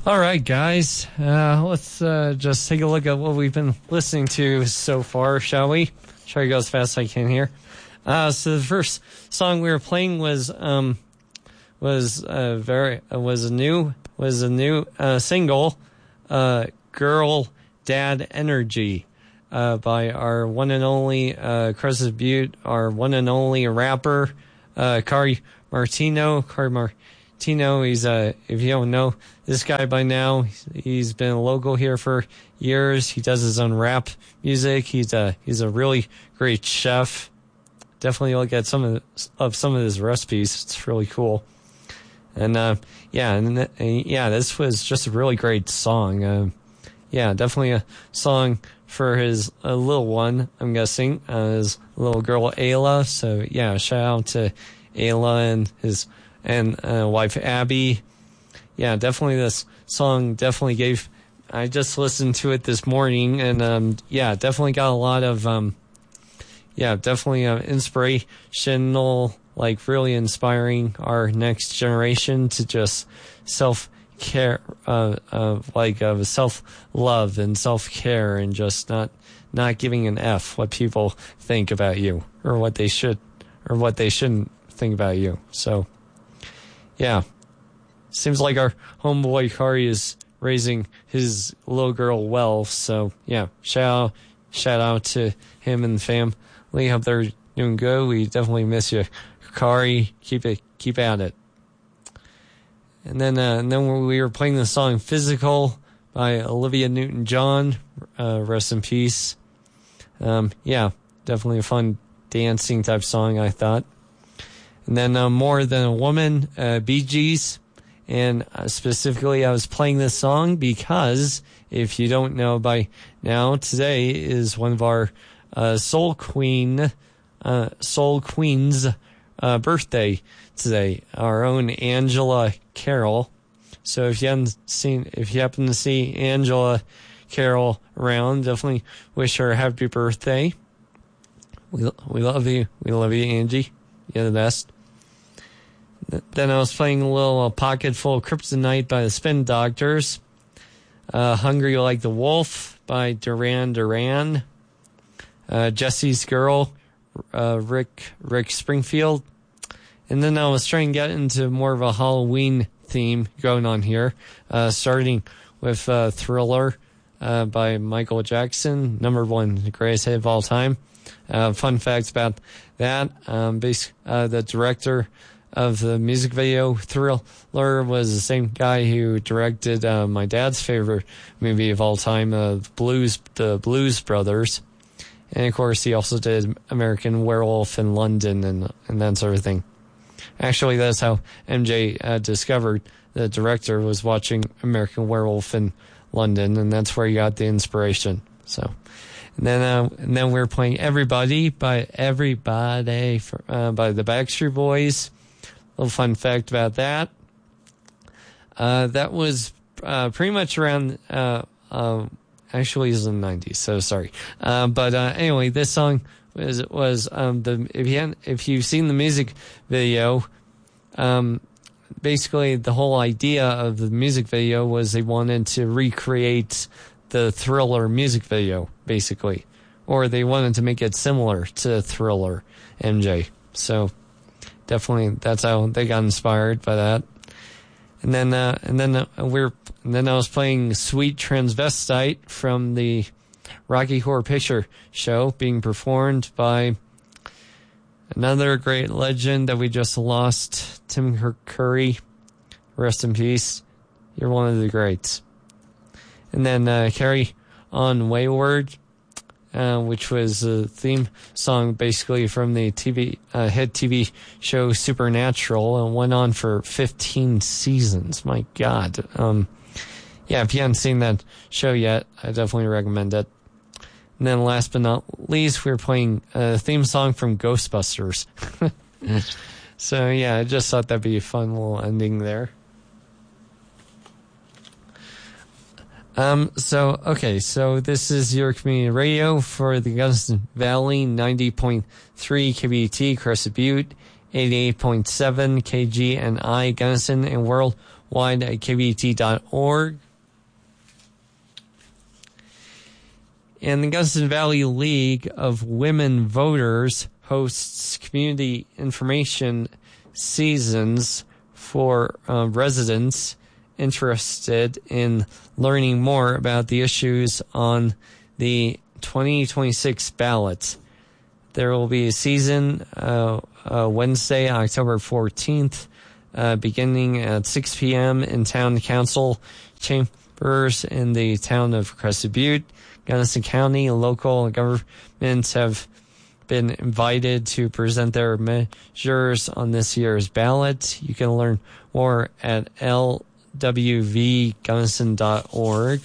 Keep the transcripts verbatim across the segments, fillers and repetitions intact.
All right, guys. Uh, let's uh, just take a look at what we've been listening to so far, shall we? Try to go as fast as I can here. Uh, so the first song we were playing was um, was uh, very uh, was a new was a new uh, single, uh, "Girl Dad Energy," uh, by our one and only uh, Crescent Butte, our one and only rapper, uh, Kari Martino. Kari Martino. He's uh, if you don't know this guy by now, he's been a local here for years. He does his own rap music. He's a he's a really great chef. Definitely look at some of the, of some of his recipes. It's really cool. And uh, yeah, and, and yeah, this was just a really great song. Uh, yeah, definitely a song for his uh, little one, I'm guessing, uh, his little girl Ayla. So yeah, shout out to Ayla and his and uh, wife Abby. Yeah, definitely this song definitely gave. I just listened to it this morning, and um, yeah, definitely got a lot of um, yeah, definitely uh, inspirational, like really inspiring our next generation to just self care, uh, uh, like uh, self love and self care, and just not not giving an F what people think about you or what they should or what they shouldn't think about you. So yeah. Seems like our homeboy Kari is raising his little girl well. So yeah, shout out, shout out to him and the family. Hope they're doing good. We definitely miss you, Kari. Keep it, keep at it. And then, uh, and then we were playing the song "Physical" by Olivia Newton-John. Uh, rest in peace. Um, yeah, definitely a fun dancing type song, I thought. And then uh, "More Than a Woman," uh, Bee Gees. And uh, specifically, I was playing this song because, if you don't know by now, today is one of our uh, Soul Queen, uh, Soul Queen's uh, birthday today. Our own Angela Carroll. So if you haven't seen, if you happen to see Angela Carroll around, definitely wish her a happy birthday. We we love you, we love you, Angie. You're the best. Then I was playing a little uh, Pocket Full of Kryptonite by the Spin Doctors. Uh, Hungry Like the Wolf by Duran Duran. Uh, Jesse's Girl, uh, Rick Rick Springfield. And then I was trying to get into more of a Halloween theme going on here. Uh, starting with uh, Thriller uh, by Michael Jackson. Number one greatest hit of all time. Uh, fun facts about that. Um, base, uh, the director of the music video Thriller was the same guy who directed uh, my dad's favorite movie of all time, uh, Blues, the Blues Brothers. And of course, he also did American Werewolf in London and, and that sort of thing. Actually, that's how M J uh, discovered the director was watching American Werewolf in London, and that's where he got the inspiration. So, and then, uh, and then we we're playing Everybody by Everybody for, uh, by the Backstreet Boys. Little fun fact about that. Uh, that was uh, pretty much around, uh, uh, actually it was in the nineties, so sorry. Uh, but uh, anyway, this song was, was um, the if, you hadn't, if you've seen the music video, um, basically the whole idea of the music video was they wanted to recreate the Thriller music video, basically. Or they wanted to make it similar to Thriller, M J. So definitely, that's how they got inspired by that. And then, uh, and then uh, we're, and then I was playing "Sweet Transvestite" from the Rocky Horror Picture Show, being performed by another great legend that we just lost, Tim Curry. Rest in peace. You're one of the greats. And then uh, "Carry On Wayward," Uh, which was a theme song basically from the T V uh, hit T V show Supernatural, and went on for fifteen seasons. My God. Um, yeah, if you haven't seen that show yet, I definitely recommend it. And then last but not least, we were playing a theme song from Ghostbusters. So yeah, I just thought that'd be a fun little ending there. Um, so, okay, so this is your community radio for the Gunnison Valley, ninety point three K B T, Crescent Butte, eighty-eight point seven K G N I, Gunnison, and worldwide wide at K V T dot org. And the Gunnison Valley League of Women Voters hosts community information seasons for uh, residents interested in learning more about the issues on the twenty twenty-six ballot. There will be a season uh, uh, Wednesday, October fourteenth, uh, beginning at six p.m. in Town Council chambers in the town of Crested Butte. Gunnison County local governments have been invited to present their measures on this year's ballot. You can learn more at L W V gunnison dot org.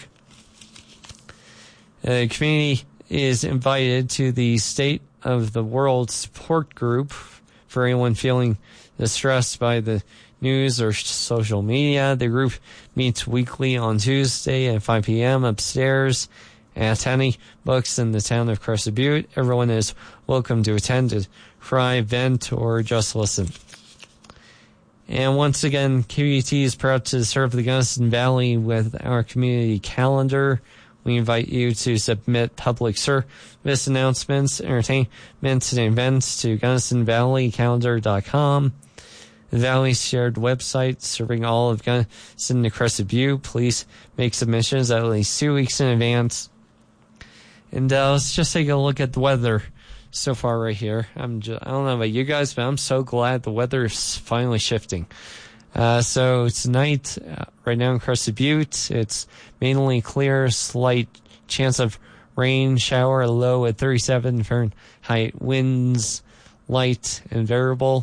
The community is invited to the State of the World Support Group for anyone feeling distressed by the news or social media. The group meets weekly on Tuesday at five p.m. upstairs at Tanny Books in the town of Crested Butte. Everyone is welcome to attend, to cry, vent, or just listen. And once again, K V T is proud to serve the Gunnison Valley with our community calendar. We invite you to submit public service announcements, entertainment, and events to gunnison valley calendar dot com. The Valley's shared website serving all of Gunnison to Crested Butte. Please make submissions at least two weeks in advance. And uh, let's just take a look at the weather so far right here. I'm just, I don't know about you guys, but I'm so glad the weather is finally shifting. Uh, so tonight, uh, right now in Crested Butte, it's mainly clear, slight chance of rain, shower, low at thirty-seven Fahrenheit, winds light and variable.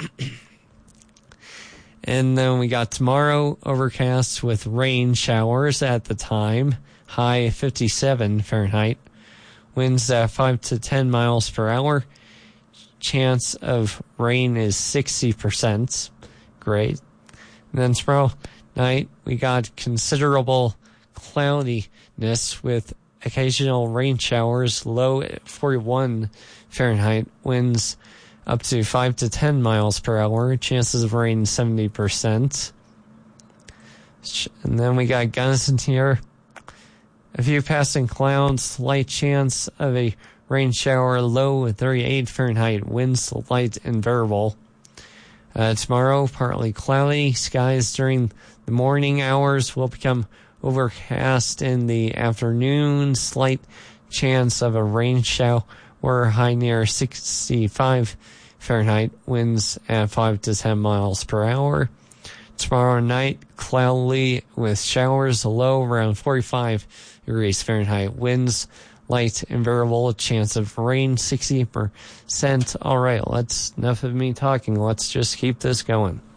And then we got tomorrow, overcast with rain showers at the time, high fifty-seven Fahrenheit. Winds at five to ten miles per hour. Chance of rain is sixty percent. Great. And then tomorrow night, we got considerable cloudiness with occasional rain showers, low at forty-one Fahrenheit. Winds up to five to ten miles per hour. Chances of rain seventy percent. And then we got Gunnison here. A few passing clouds, slight chance of a rain shower, low at thirty-eight Fahrenheit, winds light and variable. Uh, tomorrow, partly cloudy, skies during the morning hours will become overcast in the afternoon, slight chance of a rain shower, high near sixty-five Fahrenheit, winds at five to ten miles per hour. Tomorrow night, cloudy with showers, low around forty-five degrees Fahrenheit, winds light and variable, chance of rain sixty percent. All right, let's enough of me talking. Let's just keep this going.